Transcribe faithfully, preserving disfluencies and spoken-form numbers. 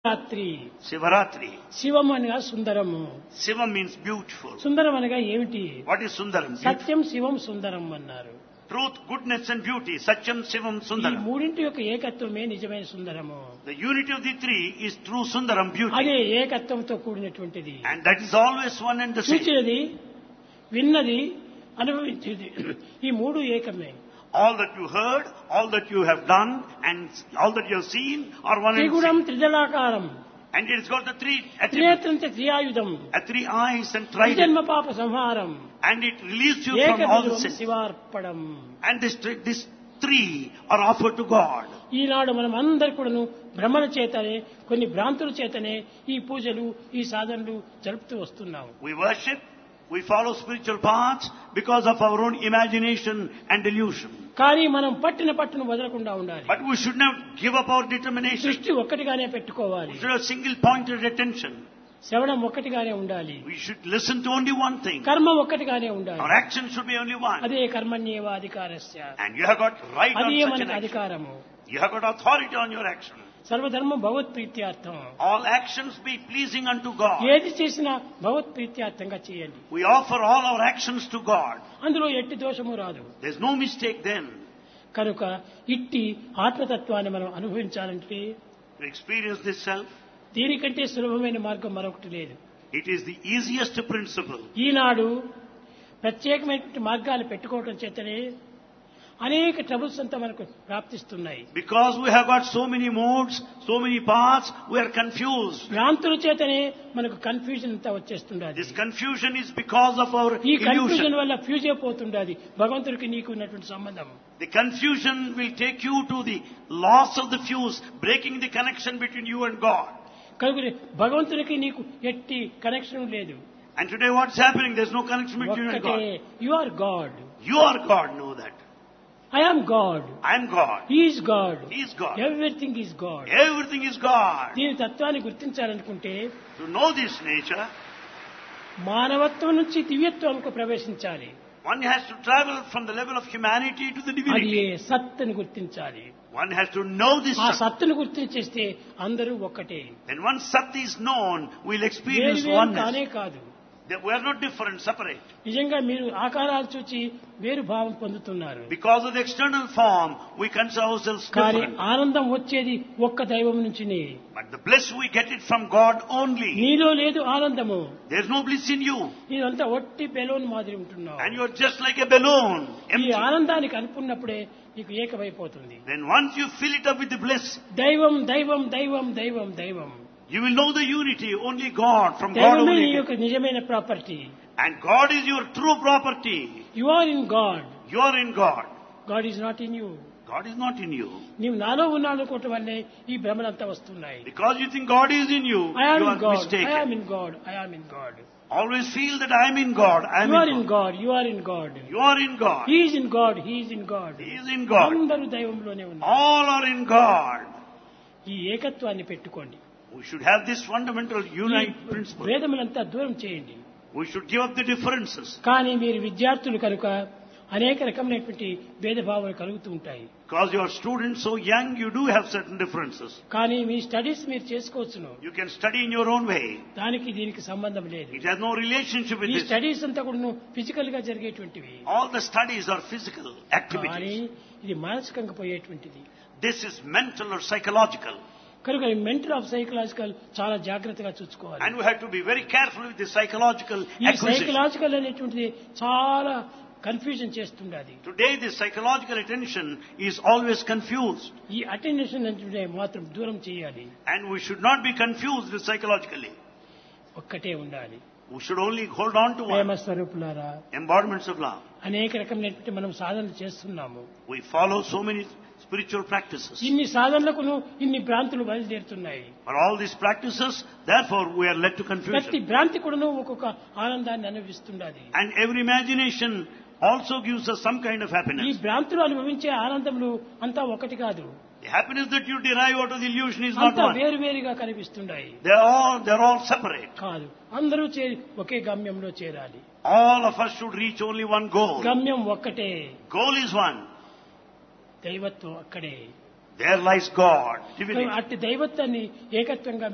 రాత్రి Shivaratri. శివం అనగా సుందరము. Shiva means beautiful. సుందరం అనగా ఏమిటి? What is Sundaram? Beautiful. సత్యం శివం సుందరం అన్నారు. Truth, goodness and beauty. Satyam, Shivam, ఈ Sundaram. మూడింటి యొక్క ఏకత్వమే నిజమైన సుందరము. The unity of the three is true Sundaram beauty. అదే ఏకత్వంతో కూడినటువంటిది. And that is always one and the same. చూచేది, విన్నది, అనుభవించేది ఈ మూడు ఏకమే. All that you heard, all that you have done, and all that you have seen are one and the త్రిగుణం same. త్రిదళాకారం, And it has got the three attributes. త్రినేత్రంత త్రియాయుధం, Uh, three eyes and trident. జన్మ పాప సంహారం, And it relieves you from all the ఏకబిందువం sins. శివార్పణం. And this, three- this three are offered to God. ఈనాడు మనం అందరు కూడాను భ్రమల చేతనే, కొన్ని భ్రాంతుల చేతనే ఈ పూజలు, ఈ సాధనలు జరుపుతూ వస్తున్నాము. We worship, we follow spiritual paths because of our own imagination and delusion. కానీ మనం పట్టిన పట్టును వదలకుండా ఉండాలి. But we should not give up our determination. దృష్టి ఒక్కటిగానే పెట్టుకోవాలి. We should have single-pointed attention. శ్రవణం ఒక్కటిగానే ఉండాలి. We should listen to only one thing. కర్మ ఒక్కటిగానే ఉండాలి. Our action should be only one. అదే కర్మణ్యేవ అధికారస్య, And you have got right on అదే such an మనకు action. అధికారము. You have got authority on your action. సర్వధర్మం భగవత్ప్రీత్యార్థం. All actions be pleasing unto God. ఏది చేసినా భగవత్ప్రీత్యార్థంగా చేయండి. We offer all our actions to God. అందులో ఎట్టి దోషము రాదు. There's no mistake then. కనుక ఇట్టి ఆత్మతత్వాన్ని మనం అనుభవించాలంటే To experience this self, దీనికంటే సులభమైన మార్గం మరొకటి లేదు. it is the easiest principle. ఈనాడు ప్రత్యేకమైన మార్గాలు పెట్టుకోవడం చేతనే అనేక ట్రబుల్స్ అంతా మనకు ప్రాప్తిస్తున్నాయి. Because we have got so many modes, so many paths, we are confused. భ్రాంతుల చేతనే మనకు కన్ఫ్యూజన్ అంతా వచ్చేస్తుండది. This confusion is because of our ఈ కన్ఫ్యూజన్ illusion. వల్ల ఫ్యూజ్ అయిపోతుండది భగవంతుడికి నీకు ఉన్నటువంటి సంబంధం. The confusion will take you to the loss of the fuse, breaking the connection between you and God. కనుక భగవంతుడికి నీకు ఎట్టి కనెక్షన్ లేదు. And today what's happening? There's no connection between you and ఒక్కటే, God. You are God, You are God, know that. I am God, I am God. He is God, He is God. Everything is God. Everything is God. దీని తత్వాన్ని గుర్తించాలనుకుంటే To know this nature, మానవత్వం నుంచి దివ్యత్వంకు ప్రవేశించాలి. one has to travel from the level of humanity to the అది divinity. సత్తుని గుర్తించాలి. One has to know this ఆ Sat. సత్తును గుర్తించేస్తే అందరూ ఒక్కటే. When once Sat is known, we'll వేరు experience వేరు oneness. కానే కాదు. That we are not different, separate. నిజంగా మీరు ఆకారాలు చూచి వేరు భావం పొందుతున్నారు. Because of the external form, we consider ourselves కానీ different. ఆనందం వచ్చేది ఒక్క దైవం నుంచినే. But the bliss we get it from God only. నీలో లేదు ఆనందము. There's no bliss in you. నీదంతా ఒట్టి బెలూన్ మాదిరి ఉంటున్నావు. And you're just like a balloon, ఈ empty. ఆనందానికి అనుకున్నప్పుడే నీకు ఏకమైపోతుంది. Then once you fill it up with the bliss, దైవం దైవం దైవం దైవం దైవం you will know the unity, only God, from God దైవమే నీ only. యొక్క నిజమైన property. And God is your true property. You are in God, You are in God. God is not in you. God is not in you. నీవు నాలో ఉన్నాను అనుకోవటం వల్లే ఈ భ్రమలంతా వస్తున్నాయి. Because you think God is in you, I am you in are God, I mistaken. Am in God, I am in God. Always feel that I am in God. I am you are in in God. God, you are in God. You are in God. He is in God, he is in God. He is in God. అందరూ దైవంలోనే ఉన్నారు. All are in God. ఈ ఏకత్వాన్ని పెట్టుకోండి. We should have this fundamental unite ఈ principle. భేదములంతా దూరం చేయండి. We should give up the differences. కానీ మీరు విద్యార్థులు కనుక అనేక రకమైనటువంటి భేదభావాలు కలుగుతూ ఉంటాయి. Because you are students so young, you do have certain differences. కానీ మీ స్టడీస్ మీరు చేసుకోవచ్చును. You can study in your own way. దానికి దీనికి సంబంధం లేదు. It has no relationship with ఈ this. స్టడీస్ అంతా కూడా ఫిజికల్ గా జరిగేటువంటివి. All the studies are physical కానీ activities. ఇది మానసికంగా పోయేటువంటిది. This is mental or psychological. కనుక మెంటల్ ఆఫ్ సైకలాజికల్ చాలా జాగ్రత్తగా చూసుకోవాలి. And we have to be very careful with the psychological ఈ acquisition. సైకలాజికల్ అనేటువంటిది చాలా confusion చేస్తుండది. Today, the psychological attention is always confused. ఈ అటెన్షన్ అంటే మాత్రం దూరం చేయాలి. And we should not be confused with psychologically. ఒక్కటే ఉండాలి. We should only hold on to Prema one. స్వరూపులారా, Embodiments of love. అనేక రకమైనటువంటి మనం సాధనలు చేస్తున్నాము. We follow so many spiritual practices. ఇన్ని సాధనలకును ఇన్ని భ్రాంతులు బయలుదేరుతున్నాయి. For all these practices, therefore, we are led to ప్రతి confusion. భ్రాంతి కూడాను ఒక్కొక్క ఆనందాన్ని అనుభవిస్తున్నది. And every imagination also gives us some kind of ఈ happiness. భ్రాంతులు అనుభవించే ఆనందములు అంతా ఒకటి కాదు. The happiness that you derive out of the illusion is not అంతా one. వేరు వేరుగా కనిపిస్తున్నాయి. They are all, they are all separate. కాదు, అందరూ చేరి ఒకే గమ్యంలో చేరాలి. All of us should reach only one goal. గమ్యం ఒక్కటే, Goal is one. దైవత్వం అక్కడే. There lies God, divinity. అట్టి దైవత్వాన్ని ఏకత్వంగా